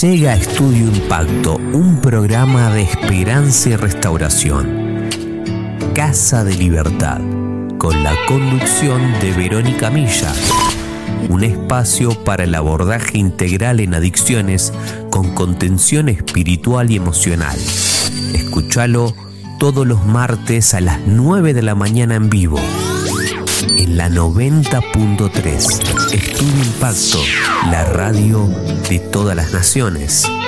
Llega a Estudio Impacto, un programa de esperanza y restauración. Casa de Libertad, con la conducción de Verónica Milla. Un espacio para el abordaje integral en adicciones con contención espiritual y emocional. Escúchalo todos los martes a las 9 de la mañana en vivo. En la 90.3. Estudio Impacto, la radio de todas las naciones.